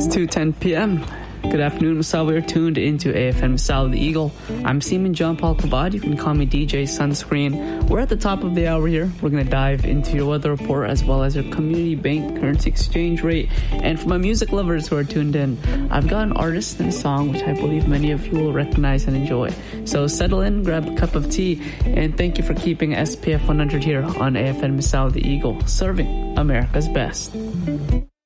2:10 p.m. Good afternoon, Masal. We're tuned into AFM Masal the Eagle. I'm Seaman John Paul Kabad. You can call me DJ Sunscreen. We're at the top of the hour here. We're going to dive into your weather report as well as your community bank currency exchange rate. And for my music lovers who are tuned in, I've got an artist and a song which I believe many of you will recognize and enjoy. So settle in, grab a cup of tea, and thank you for keeping SPF 100 here on AFM Masal the Eagle, serving America's best.